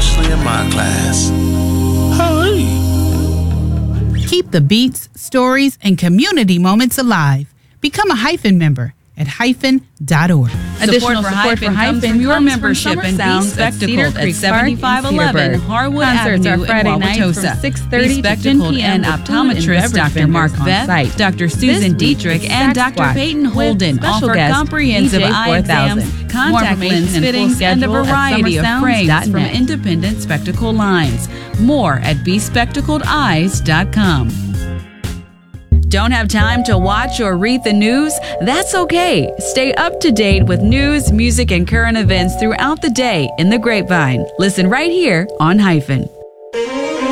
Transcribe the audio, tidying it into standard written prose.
especially in my class. Hey. Keep the beats, stories, and community moments alive. Become a Hyphen member at hyphen.org. Additional support for Hyphen, your membership and Be Spectacled at 7511 Harwood Avenue in Wauwatosa. 6:30 Be Spectacled and optometrist Dr. Mark Veth, Dr. Susan Dietrich, and Dr. Peyton Holden offer comprehensive eye exams, contact lens fittings, and a variety of frames from independent spectacle lines. More at bespectacledeyes.com. Don't have time to watch or read the news? That's okay. Stay up to date with news, music, and current events throughout the day in the Grapevine. Listen right here on Hyphen.